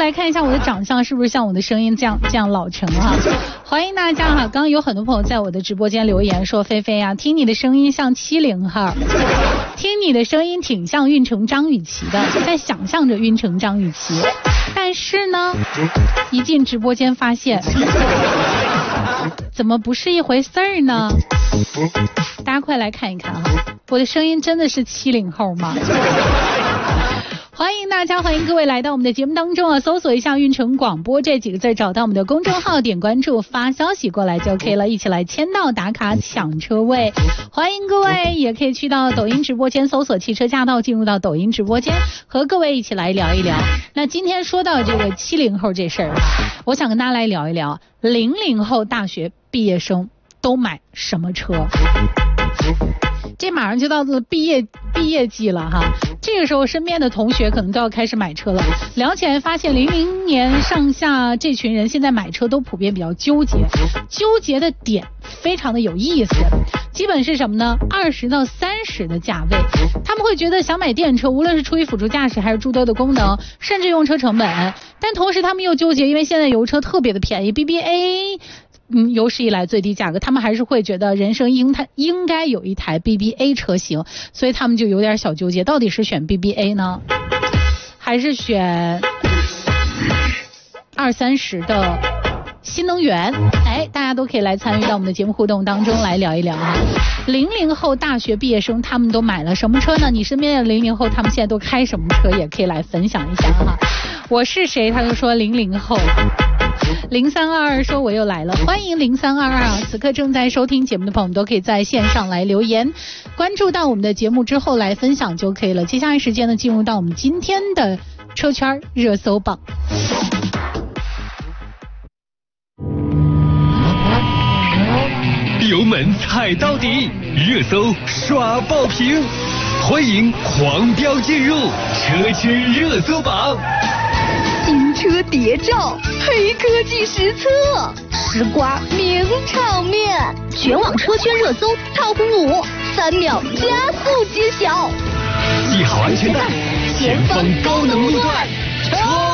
来看一下我的长相是不是像我的声音这样老成啊？欢迎大家哈！刚刚有很多朋友在我的直播间留言说，菲菲啊，听你的声音像70后，听你的声音挺像运城张雨绮的，在想象着运城张雨绮。但是呢，一进直播间发现，怎么不是一回事儿呢？大家快来看一看哈，我的声音真的是70后吗？欢迎大家，欢迎各位来到我们的节目当中啊！搜索一下运城广播这几个字，找到我们的公众号，点关注，发消息过来就可以了，一起来签到打卡抢车位。欢迎各位，也可以去到抖音直播间搜索汽车驾到，进入到抖音直播间，和各位一起来聊一聊。那今天说到这个70后这事儿，我想跟大家来聊一聊00后大学毕业生都买什么车。这马上就到了毕业季了哈，这个时候身边的同学可能都要开始买车了。聊起来发现00年上下这群人现在买车都普遍比较纠结的点非常的有意思。基本是什么呢？20到30的价位，他们会觉得想买电车，无论是出于辅助驾驶还是诸多的功能，甚至用车成本，但同时他们又纠结，因为现在油车特别的便宜 ，BBA。有史以来最低价格，他们还是会觉得人生应该有一台 BBA 车型，所以他们就有点小纠结，到底是选 BBA 呢，还是选20-30的新能源？大家都可以来参与到我们的节目互动当中来聊一聊啊。00后大学毕业生他们都买了什么车呢？你身边的00后他们现在都开什么车，也可以来分享一下哈。我是谁？他就说00后。0322说我又来了，欢迎0322啊！此刻正在收听节目的朋友们都可以在线上来留言，关注到我们的节目之后来分享就可以了。接下来时间呢，进入到我们今天的车圈热搜榜。 油门踩到底，热搜刷爆屏，欢迎狂飙进入车圈热搜榜。 新车谍照，黑科技实测，吃瓜名场面，全网车圈热搜 TOP 5，3秒加速揭晓。 系好安全带，前方高能路段，冲！